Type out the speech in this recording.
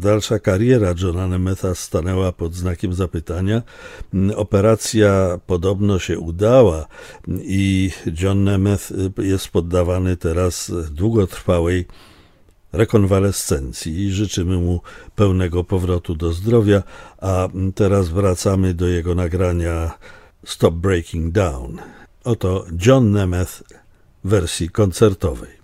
Dalsza kariera Johna Nemetha stanęła pod znakiem zapytania. Operacja podobno się udała i John Nemeth jest poddawany teraz długotrwałej rekonwalescencji i życzymy mu pełnego powrotu do zdrowia, a teraz wracamy do jego nagrania Stop Breaking Down. Oto John Nemeth w wersji koncertowej.